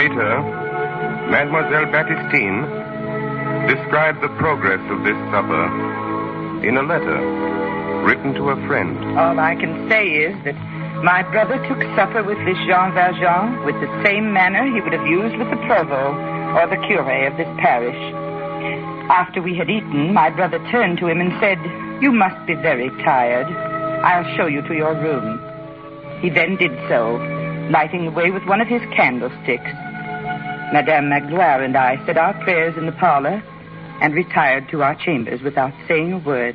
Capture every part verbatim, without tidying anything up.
later, Mademoiselle Baptistine described the progress of this supper in a letter written to a friend. All I can say is that my brother took supper with this Jean Valjean with the same manner he would have used with the provost or the curé of this parish. After we had eaten, my brother turned to him and said, "You must be very tired. I'll show you to your room." He then did so, lighting the way with one of his candlesticks. Madame Magloire and I said our prayers in the parlor and retired to our chambers without saying a word.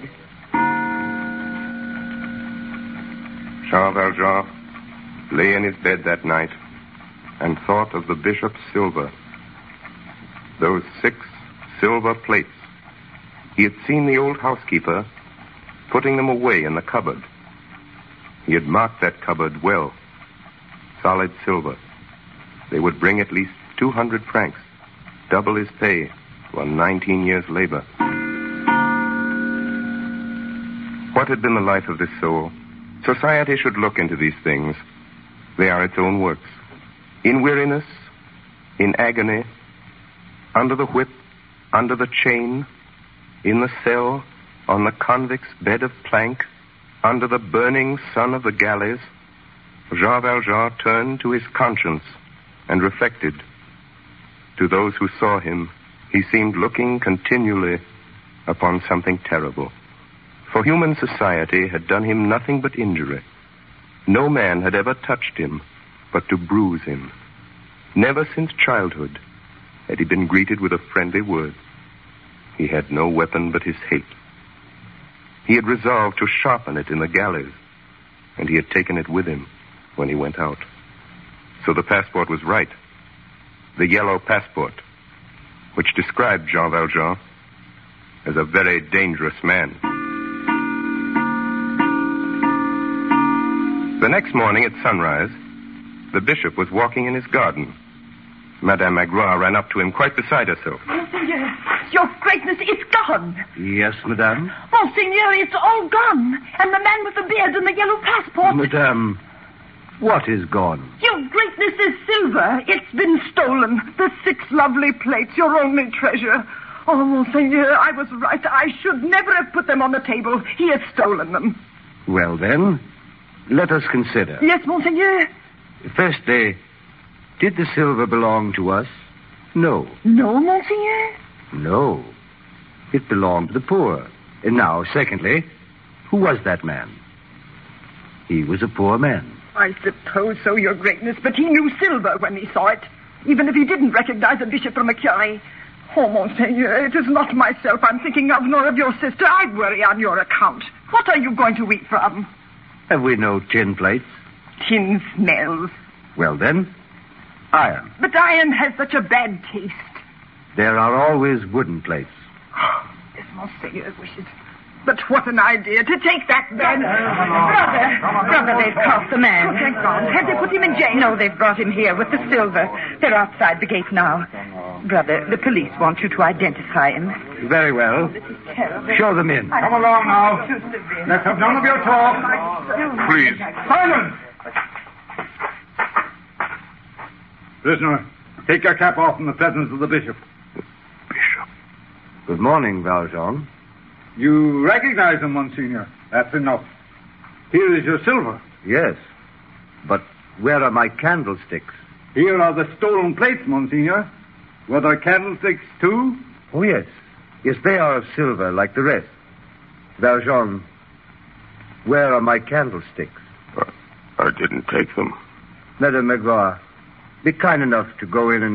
Jean Valjean lay in his bed that night and thought of the bishop's silver. Those six silver plates. He had seen the old housekeeper putting them away in the cupboard. He had marked that cupboard well. Solid silver. They would bring at least two hundred francs, double his pay for nineteen years' labor. What had been the life of this soul? Society should look into these things. They are its own works. In weariness, in agony, under the whip, under the chain, in the cell, on the convict's bed of plank, under the burning sun of the galleys, Jean Valjean turned to his conscience and reflected. To those who saw him, he seemed looking continually upon something terrible. For human society had done him nothing but injury. No man had ever touched him but to bruise him. Never since childhood had he been greeted with a friendly word. He had no weapon but his hate. He had resolved to sharpen it in the galleys, and he had taken it with him when he went out. So the passport was right. The yellow passport, which described Jean Valjean as a very dangerous man. The next morning at sunrise, the bishop was walking in his garden. Madame Magloire ran up to him quite beside herself. Monseigneur, your greatness, it's gone. Yes, madame? Monseigneur, it's all gone. And the man with the beard and the yellow passport. Madame, what is gone? Your greatness is silver. It's been stolen. The six lovely plates, your only treasure. Oh, Monseigneur, I was right. I should never have put them on the table. He has stolen them. Well, then, let us consider. Yes, Monseigneur. Firstly, did the silver belong to us? No. No, Monseigneur? No. It belonged to the poor. And now, secondly, who was that man? He was a poor man. I suppose so, your greatness, but he knew silver when he saw it, even if he didn't recognize a bishop from a curé. Oh, Monseigneur, it is not myself I'm thinking of, nor of your sister. I worry on your account. What are you going to eat from? Have we no tin plates? Tin smells. Well, then, iron. But iron has such a bad taste. There are always wooden plates. Yes, Monseigneur wishes. But what an idea to take that man. Brother, brother, they've caught the man. Oh, thank God. Have they put him in jail? No, they've brought him here with the silver. They're outside the gate now. Brother, the police want you to identify him. Very well. Show them in. Come along now. Let's have none of your talk. Please. Silence! Prisoner, take your cap off in the presence of the bishop. Bishop. Good morning, Valjean. You recognize him, Monsignor. That's enough. Here is your silver. Yes, but where are my candlesticks? Here are the stolen plates, Monsignor. Were there candlesticks, too? Oh, yes. Yes, they are of silver, like the rest. Valjean, where are my candlesticks? Uh, I didn't take them. Madame Magloire, be kind enough to go in and